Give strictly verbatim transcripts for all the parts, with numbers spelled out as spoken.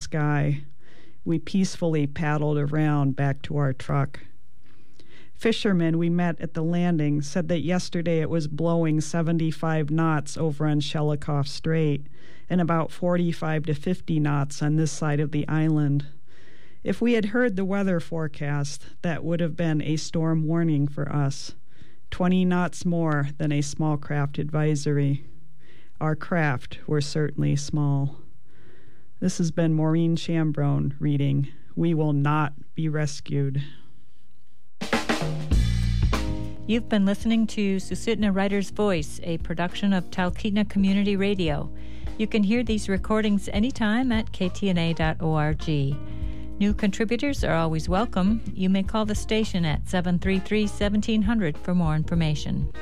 sky. We peacefully paddled around back to our truck. Fishermen we met at the landing said that yesterday it was blowing seventy-five knots over on Shelikof Strait and about forty-five to fifty knots on this side of the island. If we had heard the weather forecast, that would have been a storm warning for us. twenty knots more than a small craft advisory. Our craft were certainly small. This has been Maureen Chambrone reading We Will Not Be Rescued. You've been listening to Susitna Writer's Voice, a production of Talkeetna Community Radio. You can hear these recordings anytime at k t n a dot org. New contributors are always welcome. You may call the station at seven three three, one seven zero zero for more information.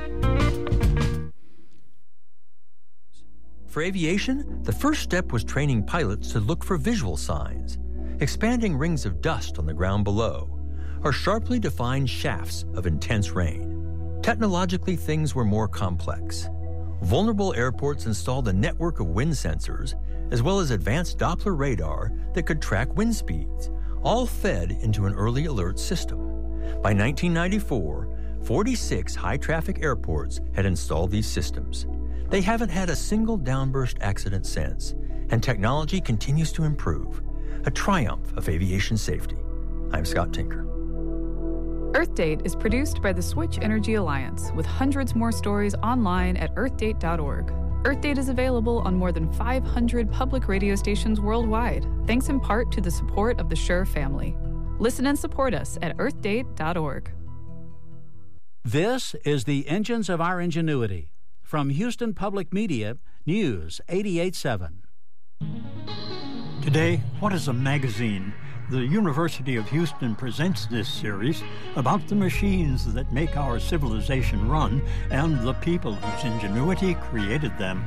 For aviation, the first step was training pilots to look for visual signs, expanding rings of dust on the ground below, or sharply defined shafts of intense rain. Technologically, things were more complex. Vulnerable airports installed a network of wind sensors, as well as advanced Doppler radar that could track wind speeds, all fed into an early alert system. By nineteen ninety-four, forty-six high-traffic airports had installed these systems. They haven't had a single downburst accident since, and technology continues to improve, a triumph of aviation safety. I'm Scott Tinker. Earth Date is produced by the Switch Energy Alliance, with hundreds more stories online at earth date dot org. Earth Date is available on more than five hundred public radio stations worldwide, thanks in part to the support of the Shure family. Listen and support us at earth date dot org. This is the Engines of Our Ingenuity. From Houston Public Media, News eighty-eight point seven. Today, what is a magazine? The University of Houston presents this series about the machines that make our civilization run and the people whose ingenuity created them.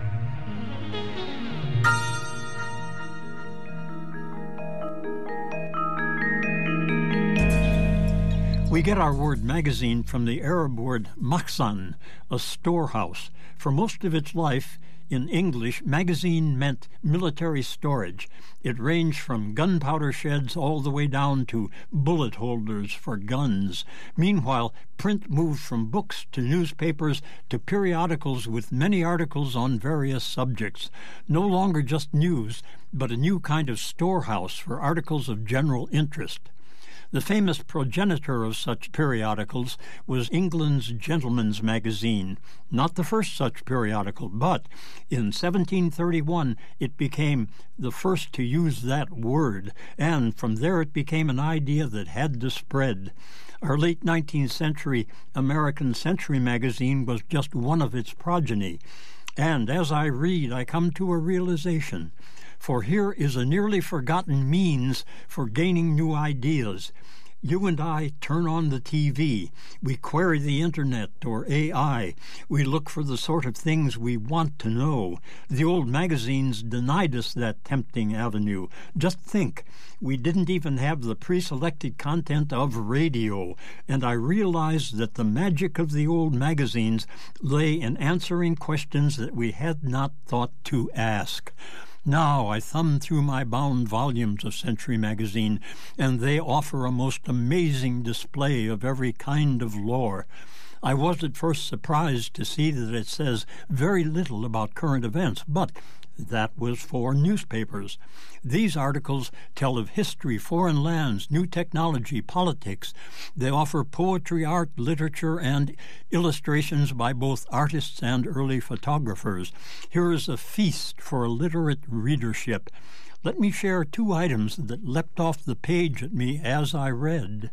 We get our word magazine from the Arab word makhzan, a storehouse. For most of its life, in English, magazine meant military storage. It ranged from gunpowder sheds all the way down to bullet holders for guns. Meanwhile, print moved from books to newspapers to periodicals with many articles on various subjects. No longer just news, but a new kind of storehouse for articles of general interest. The famous progenitor of such periodicals was England's Gentleman's Magazine, not the first such periodical, but in seventeen thirty-one it became the first to use that word, and from there it became an idea that had to spread. Our late nineteenth century American Century magazine was just one of its progeny, and as I read, I come to a realization. For here is a nearly forgotten means for gaining new ideas. You and I turn on the T V. We query the Internet or A I. We look for the sort of things we want to know. The old magazines denied us that tempting avenue. Just think, we didn't even have the pre-selected content of radio, and I realized that the magic of the old magazines lay in answering questions that we had not thought to ask. Now I thumb through my bound volumes of Century Magazine, and they offer a most amazing display of every kind of lore. I was at first surprised to see that it says very little about current events, but that was for newspapers. These articles tell of history, foreign lands, new technology, politics. They offer poetry, art, literature, and illustrations by both artists and early photographers. Here is a feast for a literate readership. Let me share two items that leapt off the page at me as I read.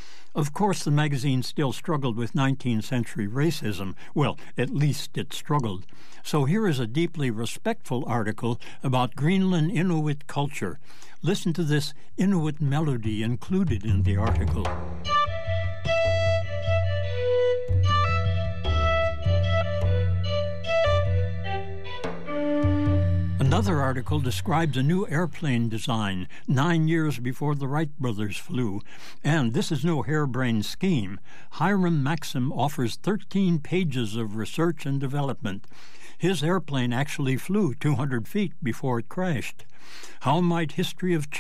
Of course, the magazine still struggled with nineteenth century racism. Well, at least it struggled. So here is a deeply respectful article about Greenland Inuit culture. Listen to this Inuit melody included in the article. Another article describes a new airplane design nine years before the Wright brothers flew. And this is no harebrained scheme. Hiram Maxim offers thirteen pages of research and development. His airplane actually flew two hundred feet before it crashed. How might history have changed?